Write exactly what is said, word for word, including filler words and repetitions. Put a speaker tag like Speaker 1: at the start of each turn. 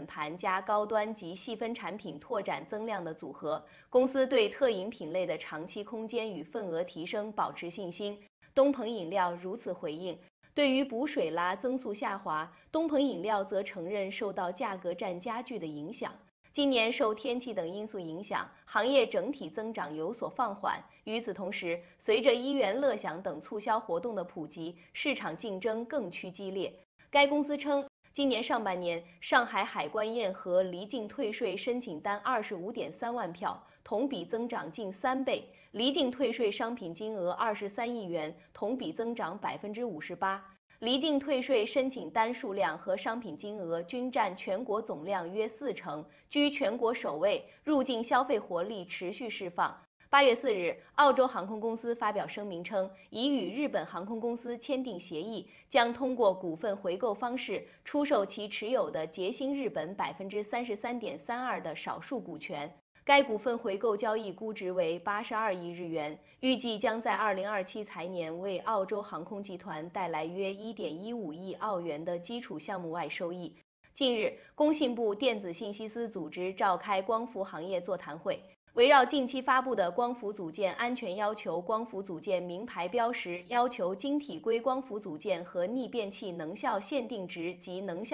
Speaker 1: 盘加高端及细分产品拓展增量的组合。公司对特饮品类的长期空间与份额提升保持信心。东鹏饮料如此回应。对于补水拉增速下滑，东鹏饮料则承认受到价格战加剧的影响。今年受天气等因素影响，行业整体增长有所放缓。与此同时，随着一元乐享等促销活动的普及，市场竞争更趋激烈。该公司称，今年上半年，上海海关验核离境退税申请单二十五点三万票，同比增长近三倍，离境退税商品金额二十三亿元，同比增长百分之五十八。离境退税申请单数量和商品金额均占全国总量约四成，居全国首位。入境消费活力持续释放。八月四日，澳洲航空公司发表声明称，已与日本航空公司签订协议，将通过股份回购方式出售其持有的捷星日本百分之三十三点三二的少数股权。该股份回购交易估值为八十二亿日元，预计将在二零二七财年为澳洲航空集团带来约一点一五亿澳元的基础项目外收益。近日，工信部电子信息司组织召开光伏行业座谈会，围绕近期发布的光伏组件安全要求、光伏组件名牌标识要求、晶体硅光伏组件和逆变器能效限定值及能效